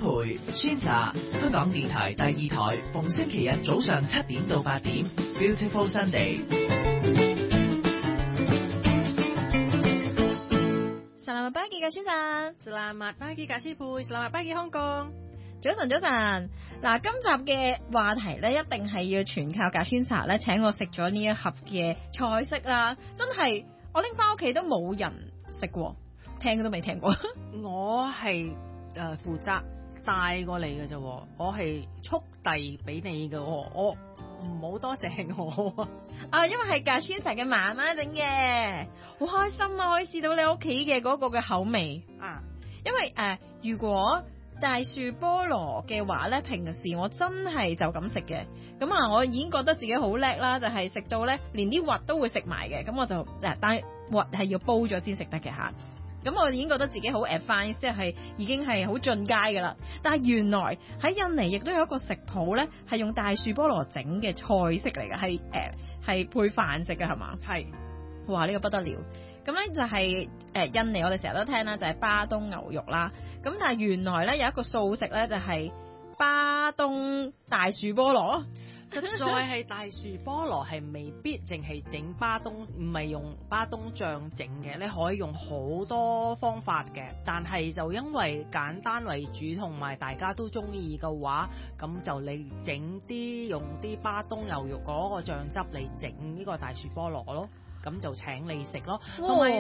培宣茶，香港電台第2台，逢星期日早上7點到8點 Beautiful Sunday。 Selamat pagi Kak Susan， Selamat pagi Kak Sipu， Selamat pagi Hong Kong。 早晨，早晨。嗱，今集嘅話題咧，一定係要全靠格川茶咧，請我食咗呢一盒嘅菜式啦。真係我拎翻屋企都冇人食過，聽都未聽過。 我係負責帶過嚟嘅啫，我係速遞俾你嘅，我唔好多謝我啊，因為係格川茶嘅媽媽整嘅，好開心啊！可以試到你屋企嘅嗰個嘅口味啊。因為如果大樹菠蘿嘅話咧，平時我真係就咁食嘅，咁啊我已經覺得自己好叻啦，就係食到咧連啲核都會食埋嘅，咁我就但係核係要煲咗先食得嘅吓，咁我已經覺得自己好 advanced， 即係已經係好進階噶啦。但係原來喺印尼亦都有一個食譜咧，係用大樹菠蘿整嘅菜式嚟嘅，係配飯食嘅係嘛？係，哇呢個不得了！咁咧就係印尼我哋成日都聽啦，就係巴東牛肉啦。咁但係原來咧有一個素食咧，就係巴東大樹菠蘿。 實在係大樹菠蘿係未必淨係整巴東，唔係用巴東醬整嘅，你可以用好多方法嘅。但係就因為簡單為主，同埋大家都中意嘅話，咁就你整啲用啲巴東牛肉嗰個醬汁嚟整呢個大樹菠蘿咯。咁就請你食咯，同埋